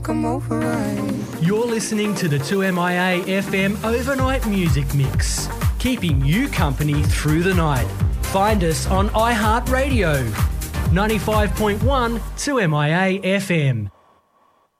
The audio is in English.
come over right. You're listening to the 2MIA FM Overnight Music Mix, keeping you company through the night. Find us on iHeartRadio, 95.1 2MIA FM.